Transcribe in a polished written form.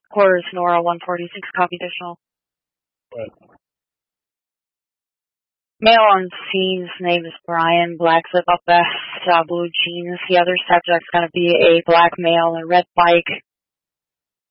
Quarters Nora 146, copy additional. Right. Male on scene, his name is Brian, black slip up vest, blue jeans. The other subject's going to be a black male in a red bike.